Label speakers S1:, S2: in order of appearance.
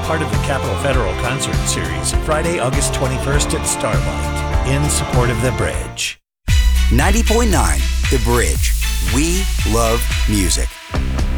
S1: part of the Capitol Federal Concert Series, Friday, August 21st at Starlight, in support of The Bridge.
S2: 90.9 The Bridge. We love music.